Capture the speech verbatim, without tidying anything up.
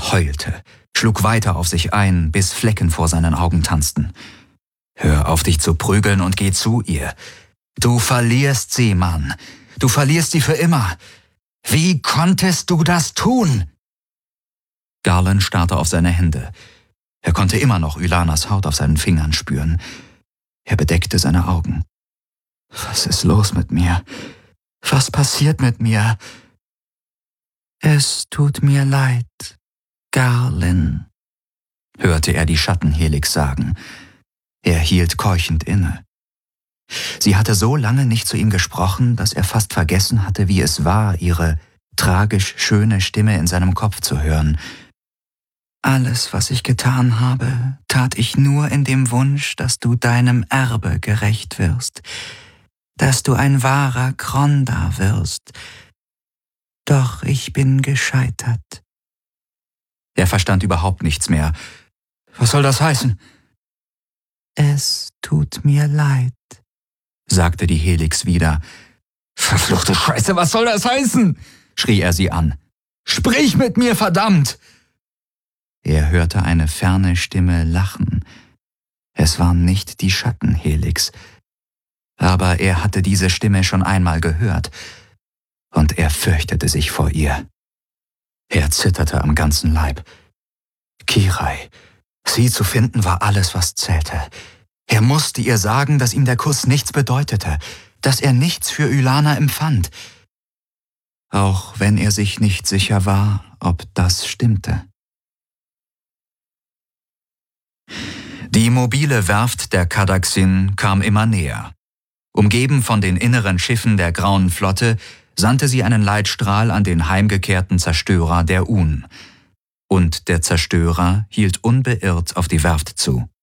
heulte, schlug weiter auf sich ein, bis Flecken vor seinen Augen tanzten. »Hör auf, dich zu prügeln und geh zu ihr. Du verlierst sie, Mann. Du verlierst sie für immer. Wie konntest du das tun?« Garland starrte auf seine Hände. Er konnte immer noch Ylanas Haut auf seinen Fingern spüren. Er bedeckte seine Augen. »Was ist los mit mir? Was passiert mit mir?« »Es tut mir leid, Garland«, hörte er die Schattenhelix sagen. Er hielt keuchend inne. Sie hatte so lange nicht zu ihm gesprochen, dass er fast vergessen hatte, wie es war, ihre tragisch schöne Stimme in seinem Kopf zu hören. »Alles, was ich getan habe, tat ich nur in dem Wunsch, dass du deinem Erbe gerecht wirst, dass du ein wahrer Kronda wirst. Doch ich bin gescheitert.« Er verstand überhaupt nichts mehr. »Was soll das heißen?« »Es tut mir leid«, sagte die Helix wieder. »Verfluchte Scheiße, was soll das heißen?« schrie er sie an. »Sprich mit mir, verdammt!« Er hörte eine ferne Stimme lachen. Es war nicht die Schattenhelix, aber er hatte diese Stimme schon einmal gehört, und er fürchtete sich vor ihr. Er zitterte am ganzen Leib. Kirai, sie zu finden war alles, was zählte. Er musste ihr sagen, dass ihm der Kuss nichts bedeutete, dass er nichts für Ylana empfand, auch wenn er sich nicht sicher war, ob das stimmte. Die mobile Werft der Cadaxin kam immer näher. Umgeben von den inneren Schiffen der Grauen Flotte sandte sie einen Leitstrahl an den heimgekehrten Zerstörer der Un. Und der Zerstörer hielt unbeirrt auf die Werft zu.